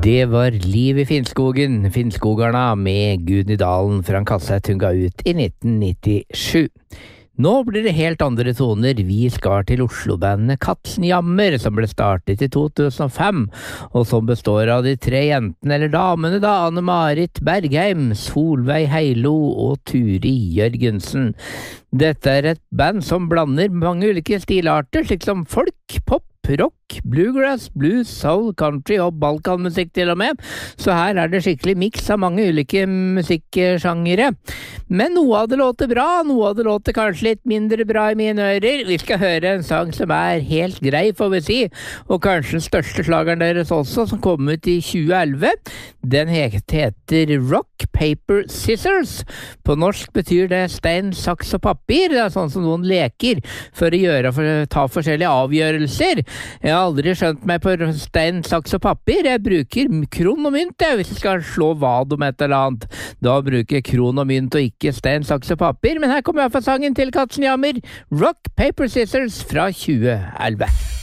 Det var Liv i Finnskogen, Finnskogarna med Gud i dalen fra en kasse hun ga ut i 1997. Nå blir det helt andre toner. Vi skal til Oslo-bandet Katzenjammer, som ble startet i 2005, og som består av de tre jentene eller damene da, Anne-Marit Bergheim, Solveig Heilo og Turi Jørgensen. Dette er et band som blander mange ulike stilarter, slik som folk, pop, rock, bluegrass, blues, soul, country og balkanmusikk til og med, så her er det skikkelig miks av mange ulike musikksjangere. Men noe av det låter bra, noe av det låter kanskje litt mindre bra i mine ører. Vi skal høre en sang som er helt grei, får vi si, og kanskje den største slageren deres også, som kom ut i 2011. Den heter Rock, Paper, Scissors. På norsk betyr det stein, saks og papir. Det er sånn som noen leker for å ta forskjellige avgjørelser. Jeg har aldri skjønt meg på stein, saks og papir. Jeg bruker kron og mynt, hvis jeg skal slå vad om et eller annet. Da bruker jeg kron og mynt og ikke stein, saks og papir. Men her kommer jeg fra sangen til Katzenjammer, Rock, Paper, Scissors fra 2011.